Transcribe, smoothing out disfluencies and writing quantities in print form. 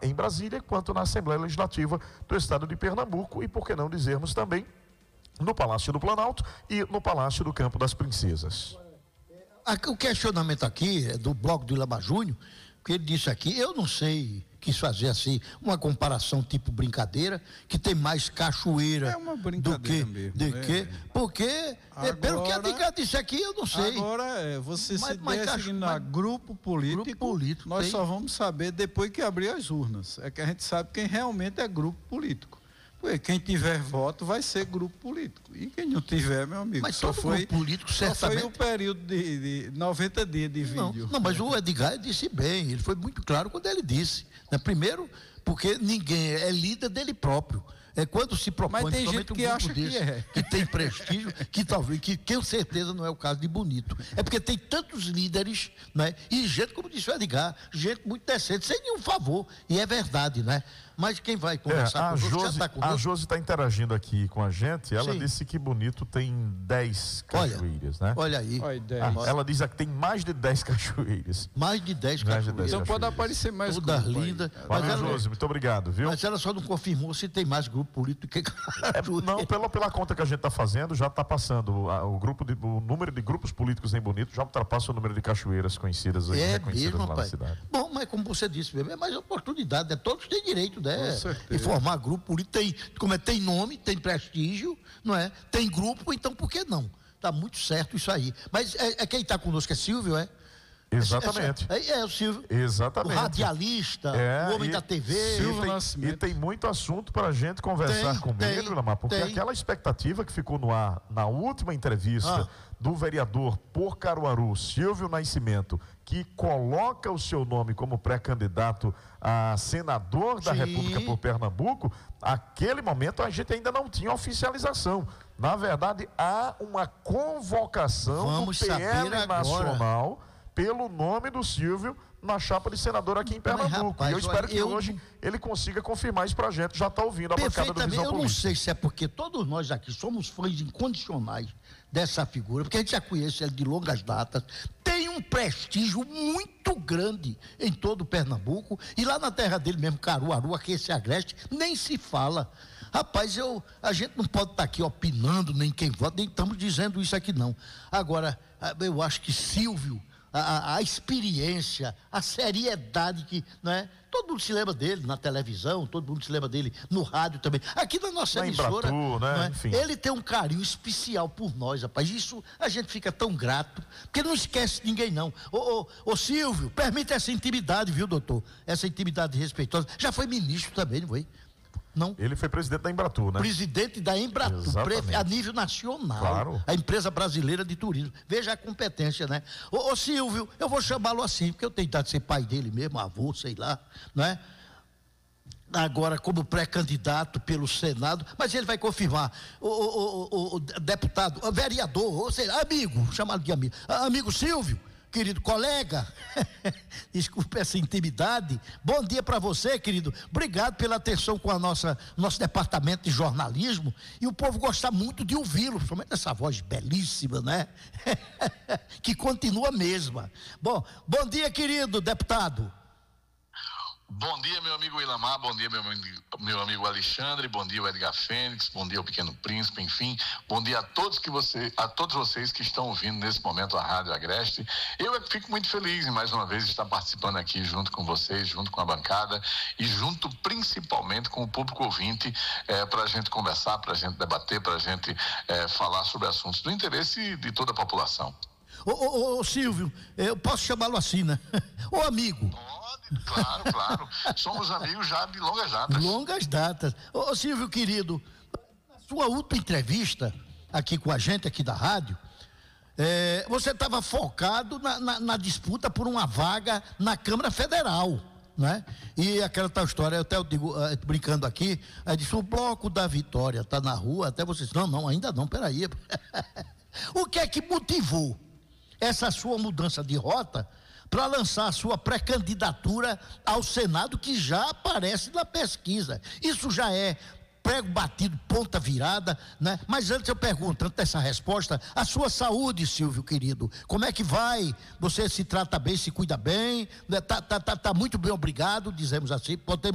em Brasília, quanto na Assembleia Legislativa do Estado de Pernambuco e, por que não dizermos também, no Palácio do Planalto e no Palácio do Campo das Princesas. O questionamento aqui é do bloco do Ilamar Júnior, que ele disse aqui, eu não sei, quis fazer assim uma comparação tipo brincadeira, que tem mais cachoeira do que, porque agora, pelo que a Edgar disse aqui, eu não sei. Agora você se designar grupo político, nós só vamos saber depois que abrir as urnas. É que a gente sabe quem realmente é grupo político. Porque quem tiver voto vai ser grupo político. E quem não tiver, meu amigo, mas só foi grupo político, certamente. Só foi o período de 90 dias de vídeo. Não, mas o Edgar disse bem, ele foi muito claro quando ele disse, né? Primeiro, porque ninguém é líder dele próprio. É quando se propõe, mas tem gente que acha desse, que tem prestígio, que talvez, que com certeza não é o caso de Bonito. É porque tem tantos líderes, né? E gente, como disse o Edgar, gente muito decente, sem nenhum favor. E é verdade, né? Mas quem vai conversar a Josi está interagindo aqui com a gente. Ela disse que Bonito tem 10 cachoeiras, né? Olha aí. Ela diz que tem mais de 10 cachoeiras. Mais de 10 cachoeiras. Então pode aparecer mais todas lindas. Valeu, Josi, muito obrigado, viu? Mas ela só não confirmou se tem mais grupo político que não, pela conta que a gente está fazendo, já está passando o número de grupos políticos em Bonito, já ultrapassa o número de cachoeiras conhecidas e reconhecidas lá na cidade. Bom, mas como você disse mesmo, é mais oportunidade, né? Todos têm direito, né? E formar grupo político, tem nome, tem prestígio, não é? Tem grupo, então por que não? Tá muito certo isso aí. Mas quem está conosco é Silvio, é? Exatamente. É o Silvio. Exatamente. O radialista, o homem da TV. E tem muito assunto para a gente conversar com ele, Lamar, porque aquela expectativa que ficou no ar na última entrevista do vereador por Caruaru, Silvio Nascimento, que coloca o seu nome como pré-candidato a senador da República por Pernambuco, aquele momento a gente ainda não tinha oficialização. Na verdade, há uma convocação do PL Nacional pelo nome do Silvio na chapa de senador aqui em Pernambuco. Rapaz, e eu espero que hoje ele consiga confirmar isso pra gente. Já está ouvindo a bancada do Visão Política. Eu não sei se é porque todos nós aqui somos fãs incondicionais dessa figura, porque a gente já conhece ele de longas datas, tem um prestígio muito grande em todo o Pernambuco, e lá na terra dele mesmo, Caruaru, aqui esse Agreste, nem se fala. Rapaz, a gente não pode estar aqui opinando, nem quem vota, nem estamos dizendo isso aqui não. Agora, eu acho que Silvio, a experiência, a seriedade que, né? Todo mundo se lembra dele na televisão, todo mundo se lembra dele no rádio também. Aqui na nossa emissora, né? Enfim. Ele tem um carinho especial por nós, rapaz. Isso a gente fica tão grato, porque não esquece ninguém não. Ô Silvio, permita essa intimidade, viu, doutor? Essa intimidade respeitosa. Já foi ministro também, não foi? Não. Ele foi presidente da Embratur, né? Presidente da Embratur, a nível nacional. Claro. A empresa brasileira de turismo. Veja a competência, né? Ô Silvio, eu vou chamá-lo assim, porque eu tenho tentado ser pai dele mesmo, avô, sei lá, né? Agora como pré-candidato pelo Senado, mas ele vai confirmar. O deputado, o vereador, ou seja, amigo, chamado de amigo. Amigo Silvio, querido colega, desculpe essa intimidade. Bom dia para você, querido. Obrigado pela atenção com nosso departamento de jornalismo. E o povo gosta muito de ouvi-lo, principalmente essa voz belíssima, né? Que continua a mesma. Bom dia, querido deputado. Bom dia, meu amigo Ilamar, bom dia, meu amigo Alexandre, bom dia, o Edgar Fênix, bom dia, o Pequeno Príncipe, enfim, bom dia a todos vocês que estão ouvindo nesse momento a Rádio Agreste. Eu fico muito feliz em mais uma vez estar participando aqui junto com vocês, junto com a bancada e junto principalmente com o público ouvinte, para a gente conversar, para a gente debater, para a gente falar sobre assuntos do interesse de toda a população. Ô Silvio, eu posso chamá-lo assim, né? Ô amigo. Claro. Somos amigos já de longas datas. Longas datas. Ô Silvio, querido, na sua última entrevista aqui com a gente, aqui da rádio, você estava focado na disputa por uma vaga na Câmara Federal, né? E aquela tal história, eu até digo, brincando aqui, disse, o Bloco da Vitória está na rua, até vocês, não, ainda não, peraí. O que é que motivou essa sua mudança de rota para lançar a sua pré-candidatura ao Senado, que já aparece na pesquisa? Isso já é prego batido, ponta virada, né? Mas antes eu pergunto, antes dessa resposta, a sua saúde, Silvio, querido, como é que vai? Você se trata bem, se cuida bem? Tá muito bem, obrigado, dizemos assim, podemos